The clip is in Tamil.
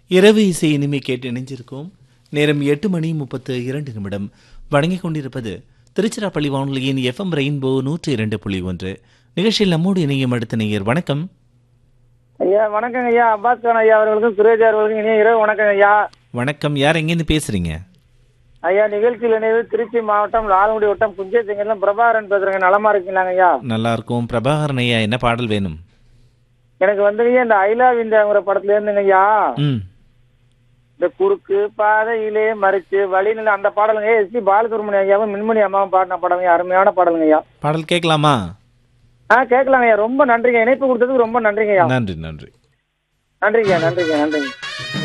இரவு இசை இனிமை கேட்டு இணைஞ்சிருக்கோம். நேரம் 8:32 வழங்கிக் கொண்டிருப்பது திருச்சிராப்பள்ளி வானொலியின் FM ரெயின்போ 102.1. நிகழ்ச்சியில் நம்மோடு இணையும் அடுத்த நேயர். வணக்கம் ஐயா. வணக்கம் ஐயா. அப்பாஸ் கான் ஐயா அவர்களுக்கும் சுரேஜ் அவர்களுக்கும் இனிய இரவு வணக்கம் ஐயா. வணக்கம். யார் எங்கேருந்து பேசுறீங்க? ஐயா, நிகழ்ச்சியில் இணைவு திருச்சி மாவட்டம் லால்குடி வட்டம் புஞ்சைசிங்கல்ல பிரபாகரன் பேசுறேங்க. நலமா இருக்கீங்களாங்க ஐயா? நல்லா இருக்கும். பிரபாகரன் ஐயா, என்ன பாடல் வேணும்? எனக்கு வந்துங்க இந்த ஐ லவ் இந்தியாங்கிற படத்துல இருந்துங்க ஐயா, ம் இந்த குறுக்கு பாதையிலே மறிச்சு வழிநிலை அந்த பாடலுங்க. எஸ்பி பாலசுப்ரமணியம் ஐயாவும் மின்மணி அம்மாவும் பாடின படங்க. அருமையான பாடலுங்க ஐயா. பாடல் கேட்கலாமா? கேட்கலாங்க ஐயா. ரொம்ப நன்றிங்க. இணைப்பு கொடுத்ததுக்கு ரொம்ப நன்றிங்க ஐயா. நன்றி நன்றி நன்றிங்க நன்றிங்க நன்றிங்க.